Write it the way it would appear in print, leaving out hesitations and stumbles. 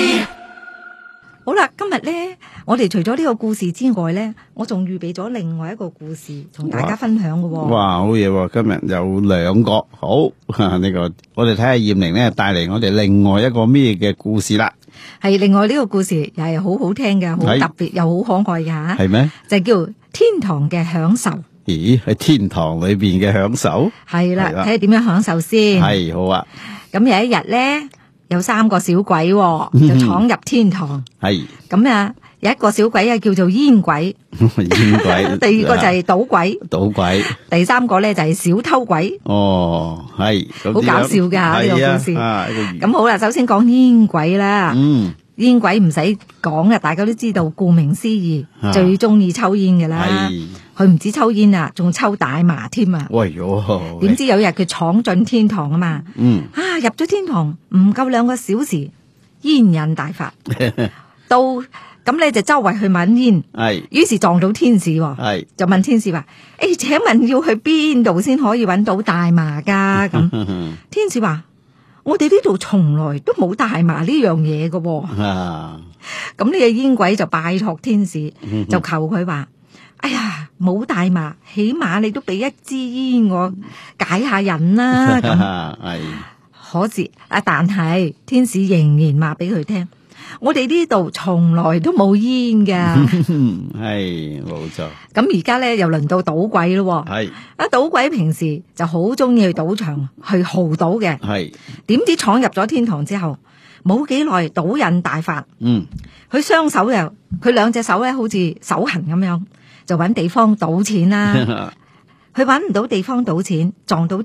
好啦，今日咧，我哋除咗呢個故事之外咧，我仲預備咗另外一個故事同大家分享嘅喎。 哇，好嘢喎！今日有兩個，好呢個，我哋睇下艷玲咧帶嚟我哋另外一個咩嘅故事啦。 係另外呢個故事又係好好聽嘅，好特別又好可愛嘅吓。 係咩？ 就叫天堂嘅享受。 咦，喺天堂裏邊嘅享受？ 係啦，睇下點樣享受先。 係好啊。 咁有一日咧，有3個小鬼就闖入天堂。 係。 咁啊，有一個小鬼啊叫做煙鬼。 煙鬼。 第二個就係賭鬼。 賭鬼。 第3個咧就係小偷鬼。 哦，係。 好搞笑㗎呢個故事。咁好啦，首先講煙鬼啦。煙鬼唔使講嘅，大家都知道，顧名思義，最中意抽煙嘅啦。佢唔止抽煙啊，仲抽大麻添啊！ 喂喲， 點知有日佢闖進天堂啊嘛？入咗天堂唔夠2個小時，煙癮大發，到咁咧就周圍去搵煙，於是撞到天使，就問天使話：請問要去邊度先可以搵到大麻噶？咁天使話：我哋呢度從來都冇大麻呢樣嘢噶。咁呢個煙鬼就拜託天使，就求佢話：哎呀，冇大麻，起碼你都俾一支煙我解下癮啦。咁可是但係天使仍然話俾佢聽：我哋呢度從來都冇煙噶。 係冇錯。 咁而家咧又輪到賭鬼咯。係賭鬼平時就好中意去賭場去豪賭嘅。係點知闖入咗天堂之後，冇幾耐賭癮大發。佢兩隻手咧好似手痕咁樣，就搵地方賭錢啦。佢搵唔到地方賭錢，撞到